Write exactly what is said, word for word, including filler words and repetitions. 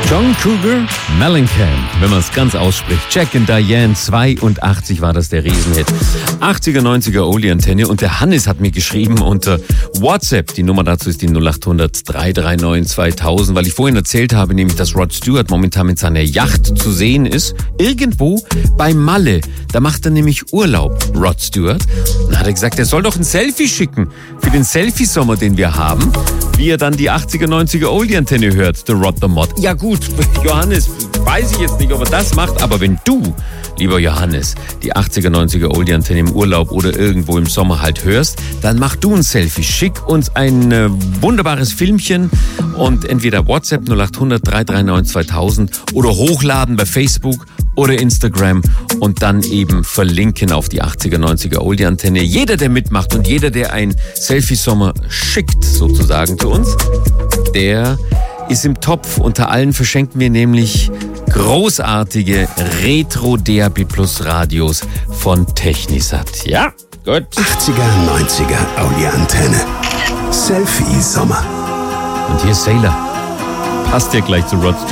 John Cougar Mellencamp, wenn man es ganz ausspricht. Jack and Diane, zweiundachtzig war das der Riesenhit. achtziger, neunziger Oldie-Antenne. Und der Hannes hat mir geschrieben unter WhatsApp. Die Nummer dazu ist die null acht hundert, drei drei neun, zweitausend, weil ich vorhin erzählt habe, nämlich, dass Rod Stewart momentan mit seiner Yacht zu sehen ist. Irgendwo bei Malle. Da macht er nämlich Urlaub, Rod Stewart. Und dann hat er gesagt, er soll doch ein Selfie schicken für den Selfie-Sommer, den wir haben. Wie er dann die achtziger, neunziger Oldie-Antenne hört, The Rod the Mod. Ja gut, Johannes, weiß ich jetzt nicht, ob er das macht, aber wenn du, lieber Johannes, die achtziger, neunziger Oldie-Antenne im Urlaub oder irgendwo im Sommer halt hörst, dann mach du ein Selfie. Schick uns ein äh, wunderbares Filmchen und entweder WhatsApp null acht hundert, drei drei neun, zweitausend oder hochladen bei Facebook oder Instagram und dann eben verlinken auf die achtziger, neunziger Oldie-Antenne. Jeder, der mitmacht und jeder, der ein Selfie-Sommer schickt, sozusagen zu uns, der ist im Topf. Unter allen verschenken wir nämlich großartige Retro-D A B Plus Radios von Technisat. Ja, gut. achtziger, neunziger Oldie-Antenne. Selfie-Sommer. Und hier ist Sailor. Passt ja gleich zu Rod Stewart.